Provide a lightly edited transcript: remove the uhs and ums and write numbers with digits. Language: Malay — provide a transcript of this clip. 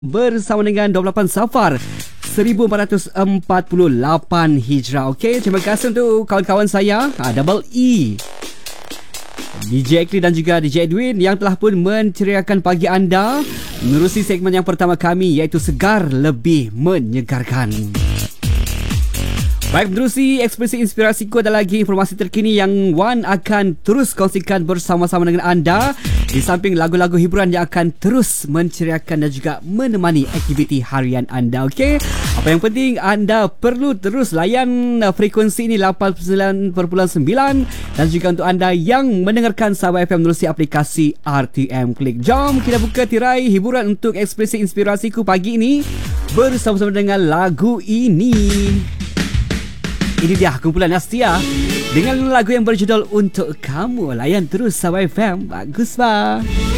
bersama dengan 28 Safar 1448 Hijrah. Okey, terima kasih untuk kawan-kawan saya Double E, DJ Ekli dan juga DJ Edwin yang telah pun menceriakan pagi anda menerusi segmen yang pertama kami, iaitu Segar Lebih Menyegarkan. Baik, menerusi ekspresi inspirasiku, ada lagi informasi terkini yang Wan akan terus kongsikan bersama-sama dengan anda, di samping lagu-lagu hiburan yang akan terus menceriakan dan juga menemani aktiviti harian anda. Okey, apa yang penting anda perlu terus layan frekuensi ini 89.9, dan juga untuk anda yang mendengarkan Sabah FM menerusi aplikasi RTM Klik. Jom kita buka tirai hiburan untuk ekspresi inspirasiku pagi ini bersama-sama dengan lagu ini. Ini dia kumpulan Astia dengan lagu yang berjudul Untuk Kamu. Layan terus Sabah FM. Bagus, Pak.